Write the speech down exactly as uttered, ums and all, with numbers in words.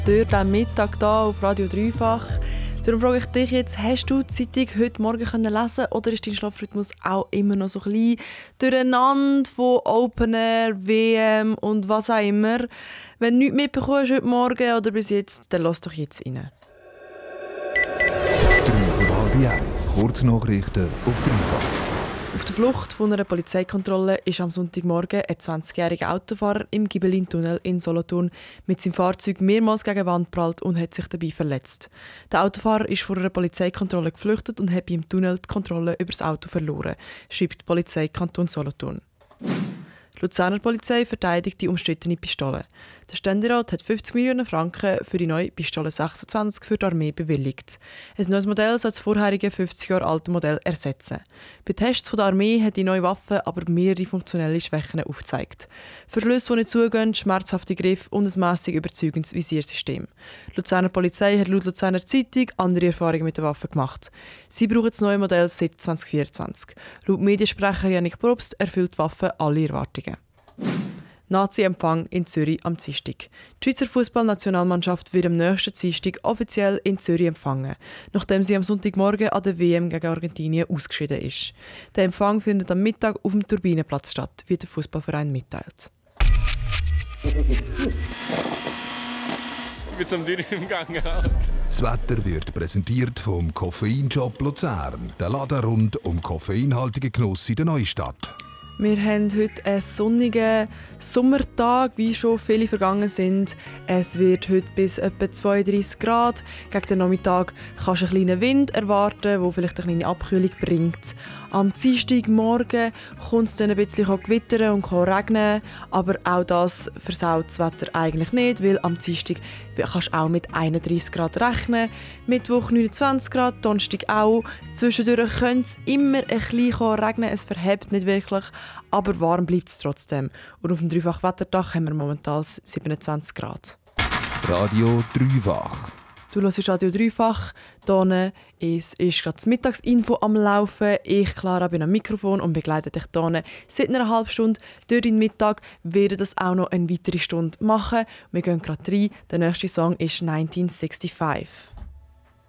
durch den Mittag hier auf Radio Dreifach. Darum frage ich dich jetzt, hast du die Zeitung heute Morgen können lesen oder ist dein Schlafrhythmus auch immer noch so ein bisschen durcheinander von Open Air, W M und was auch immer? Wenn du nichts mitbekommst heute Morgen oder bis jetzt, dann lass doch jetzt rein. drei vor halb eins. Kurznachrichten auf Dreifach. Auf der Flucht von einer Polizeikontrolle ist am Sonntagmorgen ein zwanzigjähriger Autofahrer im Gibelin-Tunnel in Solothurn mit seinem Fahrzeug mehrmals gegen die Wand geprallt und hat sich dabei verletzt. Der Autofahrer ist vor einer Polizeikontrolle geflüchtet und hat im Tunnel die Kontrolle über das Auto verloren, schreibt die Polizei Kanton Solothurn. Die Luzerner Polizei verteidigt die umstrittene Pistole. Der Ständerat hat fünfzig Millionen Franken für die neue Pistole sechsundzwanzig für die Armee bewilligt. Ein neues Modell soll das vorherige fünfzig Jahre alte Modell ersetzen. Bei Tests der Armee hat die neue Waffe aber mehrere funktionelle Schwächen aufgezeigt. Verschlüsse, die nicht zugehen, schmerzhafte Griffe und ein mässig überzeugendes Visiersystem. Die Luzerner Polizei hat laut Luzerner Zeitung andere Erfahrungen mit der Waffe gemacht. Sie brauchen das neue Modell seit zwanzig vierundzwanzig. Laut Mediensprecher Jannik Probst erfüllt die Waffe alle Erwartungen. Nazi-Empfang in Zürich am Dienstag. Die Schweizer Fußballnationalmannschaft wird am nächsten Dienstag offiziell in Zürich empfangen, nachdem sie am Sonntagmorgen an der W M gegen Argentinien ausgeschieden ist. Der Empfang findet am Mittag auf dem Turbinenplatz statt, wie der Fußballverein mitteilt. Ich bin zum Dürren im Gang. Das Wetter wird präsentiert vom Koffeinshop Luzern, der Laden rund um koffeinhaltigen Genuss in der Neustadt. Wir haben heute einen sonnigen Sommertag, wie schon viele vergangen sind. Es wird heute bis etwa zweiunddreißig Grad. Gegen den Nachmittag kannst du einen kleinen Wind erwarten, der vielleicht eine kleine Abkühlung bringt. Am Dienstagmorgen kommt es dann ein bisschen gewittern und regnen, aber auch das versaut das Wetter eigentlich nicht, weil am Dienstag kannst du auch mit einunddreißig Grad rechnen. Mittwoch neunundzwanzig Grad, Donnerstag auch. Zwischendurch könnte es immer ein bisschen regnen, es verhebt nicht wirklich, aber warm bleibt es trotzdem. Und auf dem Dreifach-Wetterdach haben wir momentan siebenundzwanzig Grad. Radio Dreifach. Du hörst Radio Dreifach. Hier ist, ist gerade das Mittagsinfo am Laufen. Ich, Clara, bin am Mikrofon und begleite dich hier seit einer halben Stunde durch den Mittag. Wir werden das auch noch eine weitere Stunde machen. Wir gehen gerade rein. Der nächste Song ist neunzehnhundertfünfundsiebzig.